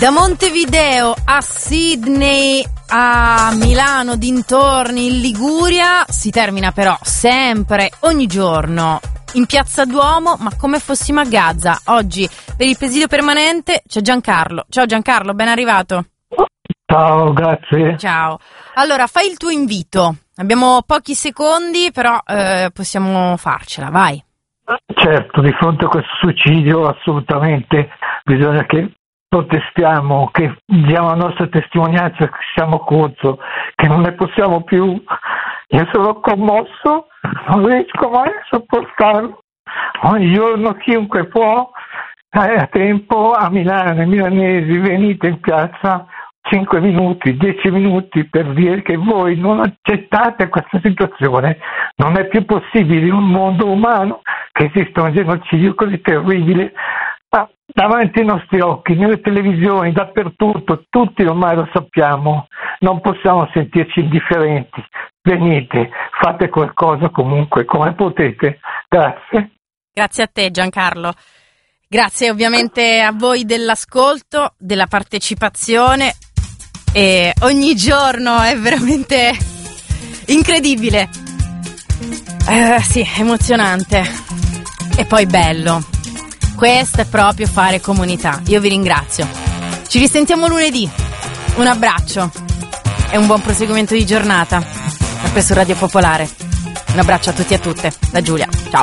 Da Montevideo a Sydney, a Milano, dintorni, in Liguria, si termina però sempre, ogni giorno, in Piazza Duomo, ma come fossimo a Gaza. Oggi, per il presidio permanente, c'è Giancarlo. Ciao Giancarlo, ben arrivato. Ciao, grazie. Ciao. Allora, fai il tuo invito. Abbiamo pochi secondi, però possiamo farcela, vai. Certo, di fronte a questo suicidio assolutamente bisogna che protestiamo, che diamo la nostra testimonianza, che siamo contro, che non ne possiamo più. Io sono commosso, non riesco mai a sopportarlo. Ogni giorno chiunque può, a tempo, a Milano, ai milanesi, venite in piazza 5 minuti, 10 minuti per dire che voi non accettate questa situazione. Non è più possibile in un mondo umano che esista un genocidio così terribile davanti ai nostri occhi, nelle televisioni, dappertutto, tutti ormai lo sappiamo, non possiamo sentirci indifferenti. Venite, fate qualcosa comunque, come potete. Grazie. Grazie a te Giancarlo. Grazie ovviamente a voi dell'ascolto, della partecipazione, e ogni giorno è veramente incredibile. Sì, emozionante e poi bello. Questo è proprio fare comunità. Io vi ringrazio. Ci risentiamo lunedì. Un abbraccio e un buon proseguimento di giornata. Sempre su Radio Popolare. Un abbraccio a tutti e a tutte. Da Giulia. Ciao.